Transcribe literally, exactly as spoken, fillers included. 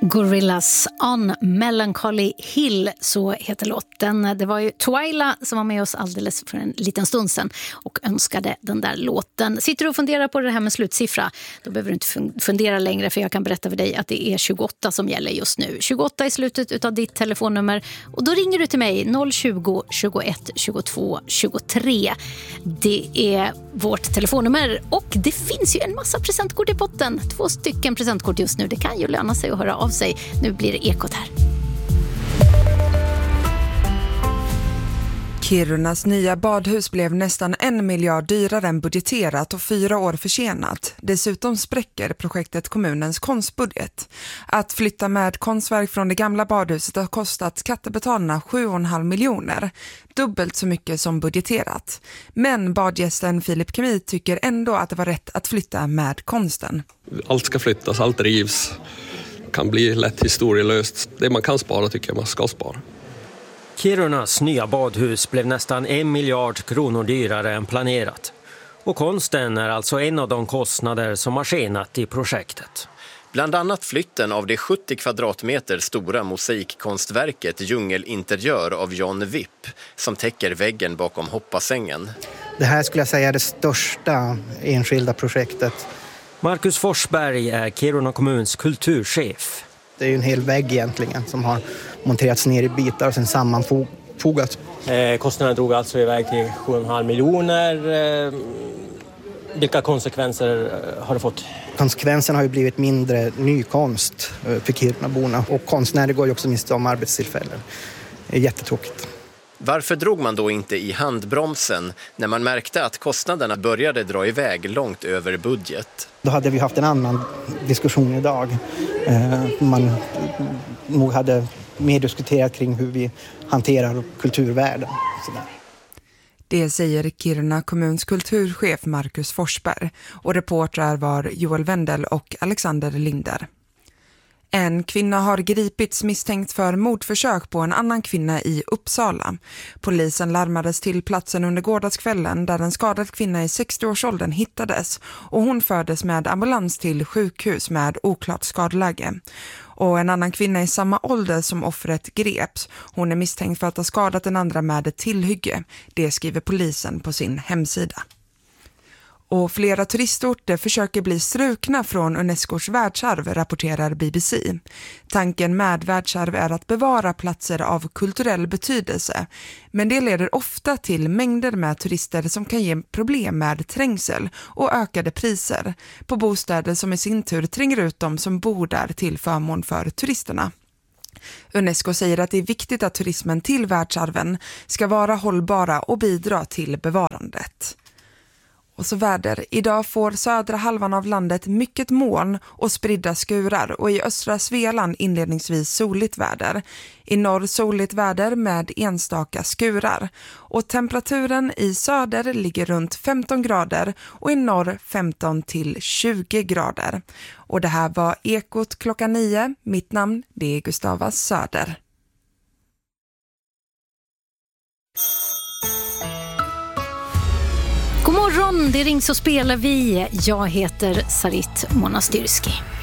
Gorillaz on Melancholy Hill, så heter låten. Det var ju Twyla som var med oss alldeles för en liten stund sedan och önskade den där låten. Sitter du och funderar på det här med slutsiffra, då behöver du inte fundera längre, för jag kan berätta för dig att det är tjugoåtta som gäller just nu. tjugoåtta i slutet av ditt telefonnummer, och då ringer du till mig noll tjugo, tjugoett, tjugotvå, tjugotre. Det är vårt telefonnummer, och det finns ju en massa presentkort i potten. Två stycken presentkort just nu. Det kan ju löna sig att höra av sig. Nu blir det Ekot här. Kirunas nya badhus blev nästan en miljard dyrare än budgeterat och fyra år försenat. Dessutom spräcker projektet kommunens konstbudget. Att flytta med konstverk från det gamla badhuset har kostat skattebetalarna sju komma fem miljoner. Dubbelt så mycket som budgeterat. Men badgästen Filip Kemi tycker ändå att det var rätt att flytta med konsten. Allt ska flyttas, allt rivs. Kan bli lätt historielöst. Det man kan spara tycker jag man ska spara. Kirunas nya badhus blev nästan en miljard kronor dyrare än planerat. Och konsten är alltså en av de kostnader som har skenat i projektet. Bland annat flytten av det sjuttio kvadratmeter stora mosaikkonstverket Djungelinteriör av John Wipp, som täcker väggen bakom hoppasängen. Det här skulle jag säga är det största enskilda projektet. Marcus Forsberg är Kiruna kommuns kulturchef. Det är ju en hel vägg egentligen som har monterats ner i bitar och sen sammanfogats. Eh, kostnaden drog alltså iväg till sju komma fem miljoner. Eh, vilka konsekvenser har det fått? Konsekvenserna har ju blivit mindre nykonst för Kirunaborna, och konstnärer går ju också miste om arbetstillfällen. Det är jättetråkigt. Varför drog man då inte i handbromsen när man märkte att kostnaderna började dra iväg långt över budget? Då hade vi haft en annan diskussion idag. Man nog hade mer diskuterat kring hur vi hanterar kulturvärden. Det säger Kiruna kommuns kulturchef Marcus Forsberg, och reportrar var Joel Wendel och Alexander Linder. En kvinna har gripits misstänkt för mordförsök på en annan kvinna i Uppsala. Polisen larmades till platsen under gårdagskvällen där en skadad kvinna i sextioårsåldern hittades, och hon fördes med ambulans till sjukhus med oklart skadeläge. Och en annan kvinna i samma ålder som offret greps. Hon är misstänkt för att ha skadat den andra med ett tillhygge. Det skriver polisen på sin hemsida. Och flera turistorter försöker bli strukna från Unescos världsarv, rapporterar B B C. Tanken med världsarv är att bevara platser av kulturell betydelse. Men det leder ofta till mängder med turister som kan ge problem med trängsel och ökade priser på bostäder, som i sin tur tränger ut dem som bor där till förmån för turisterna. Unesco säger att det är viktigt att turismen till världsarven ska vara hållbara och bidra till bevarandet. Och så väder. Idag får södra halvan av landet mycket moln och spridda skurar, och i östra Svealand inledningsvis soligt väder. I norr soligt väder med enstaka skurar. Och temperaturen i söder ligger runt femton grader och i norr femton till tjugo grader. Och det här var Ekot klockan nio. Mitt namn, det är Gustava Söder. God morgon, det rings och spelar vi. Jag heter Sarit Monastyrski.